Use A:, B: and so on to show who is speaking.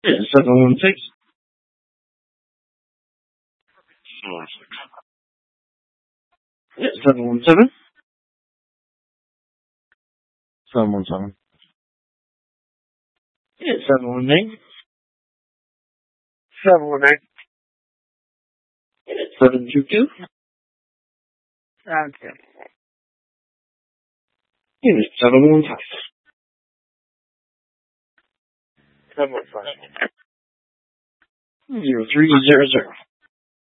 A: Yeah, 716. 716. Yeah, 717. 717. Yeah, 718. 718. Yeah, 722. Okay. Yeah, 715. 715. 0300.